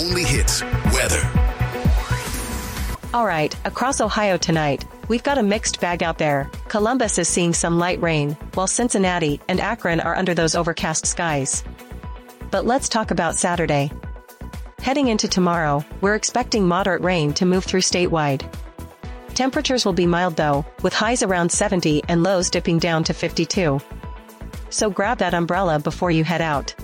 only hits, weather. All right, across Ohio tonight, we've got a mixed bag out there. Columbus is seeing some light rain, while Cincinnati and Akron are under those overcast skies. But let's talk about Saturday. Heading into tomorrow, we're expecting moderate rain to move through statewide. Temperatures will be mild though, with highs around 70 and lows dipping down to 52. So grab that umbrella before you head out.